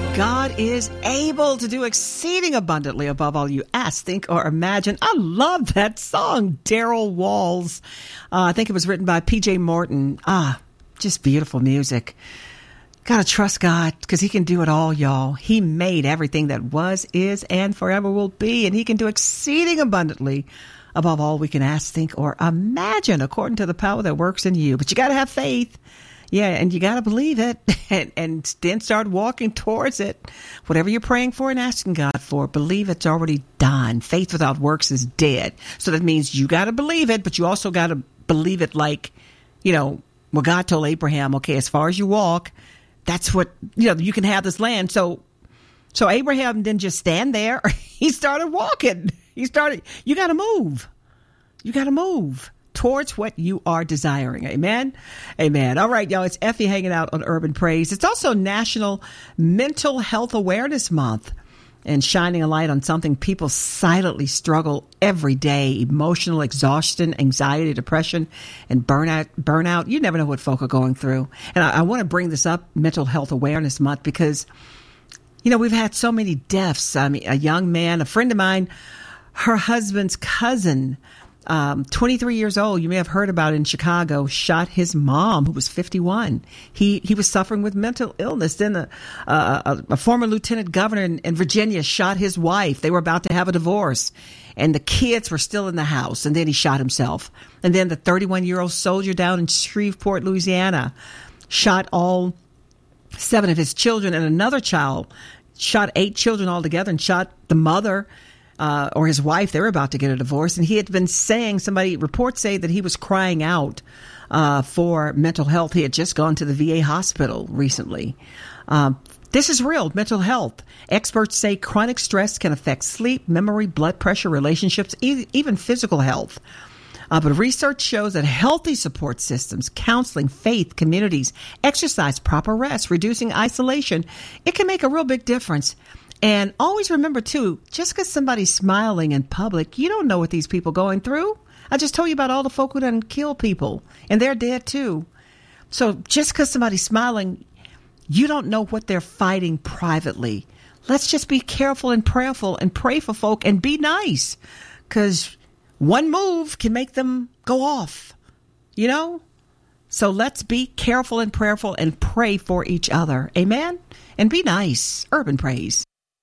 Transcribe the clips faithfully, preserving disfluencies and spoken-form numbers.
God is able to do exceeding abundantly above all you ask, think, or imagine. I love that song, Daryl Walls. Uh, I think it was written by P J Morton. Ah, just beautiful music. Gotta trust God, because he can do it all, y'all. He made everything that was, is, and forever will be, and he can do exceeding abundantly above all we can ask, think, or imagine, according to the power that works in you. But you gotta have faith. Yeah, and you got to believe it, and, and then start walking towards it. Whatever you're praying for and asking God for, believe it's already done. Faith without works is dead. So that means you got to believe it, but you also got to believe it like, you know, well, God told Abraham, okay, as far as you walk, that's what, you know, you can have this land. So, so Abraham didn't just stand there. He started walking. He started, you got to move. You got to move towards what you are desiring. Amen. Amen. All right, y'all. It's Effie hanging out on Urban Praise. It's also National Mental Health Awareness Month, and shining a light on something people silently struggle every day: emotional exhaustion, anxiety, depression, and burnout. Burnout. You never know what folk are going through. And I, I want to bring this up, Mental Health Awareness Month, because, you know, we've had so many deaths. I mean, a young man, a friend of mine, her husband's cousin, Um, twenty-three years old, you may have heard about it, in Chicago, shot his mom, who was fifty-one. He he was suffering with mental illness. Then a, a, a former lieutenant governor in, in Virginia shot his wife. They were about to have a divorce, and the kids were still in the house. And then he shot himself. And then the thirty-one-year-old soldier down in Shreveport, Louisiana, shot all seven of his children, and another child shot eight children altogether, and shot the mother. Uh, or his wife. They were about to get a divorce, and he had been saying, somebody, reports say that he was crying out uh, for mental health. He had just gone to the V A hospital recently. Um, this is real, mental health. Experts say chronic stress can affect sleep, memory, blood pressure, relationships, e- even physical health. Uh, but research shows that healthy support systems, counseling, faith, communities, exercise, proper rest, reducing isolation, it can make a real big difference. And always remember, too, just because somebody's smiling in public, you don't know what these people are going through. I just told you about all the folk who done kill people, and they're dead, too. So just because somebody's smiling, you don't know what they're fighting privately. Let's just be careful and prayerful and pray for folk and be nice, because one move can make them go off, you know? So let's be careful and prayerful and pray for each other. Amen? And be nice. Urban Praise.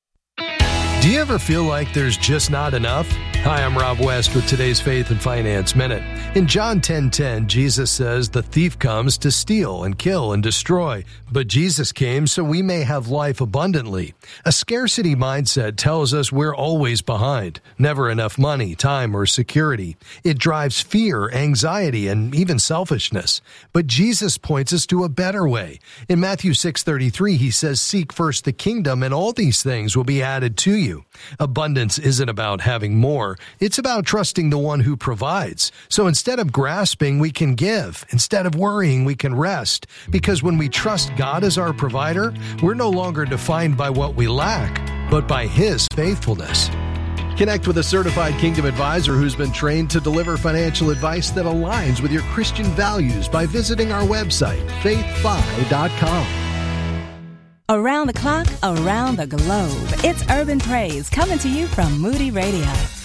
Do you ever feel like there's just not enough? Hi, I'm Rob West with today's Faith and Finance Minute. In John ten ten, Jesus says, "The thief comes to steal and kill and destroy, but Jesus came so we may have life abundantly." A scarcity mindset tells us we're always behind, never enough money, time, or security. It drives fear, anxiety, and even selfishness. But Jesus points us to a better way. In Matthew six thirty-three, he says, "Seek first the kingdom, and all these things will be added to you." Abundance isn't about having more. It's about trusting the one who provides. So instead of grasping, we can give. Instead of worrying, we can rest. Because when we trust God as our provider, we're no longer defined by what we lack, but by His faithfulness. Connect with a certified Kingdom advisor who's been trained to deliver financial advice that aligns with your Christian values by visiting our website, faith fi dot com. Around the clock, around the globe, it's Urban Praise coming to you from Moody Radio.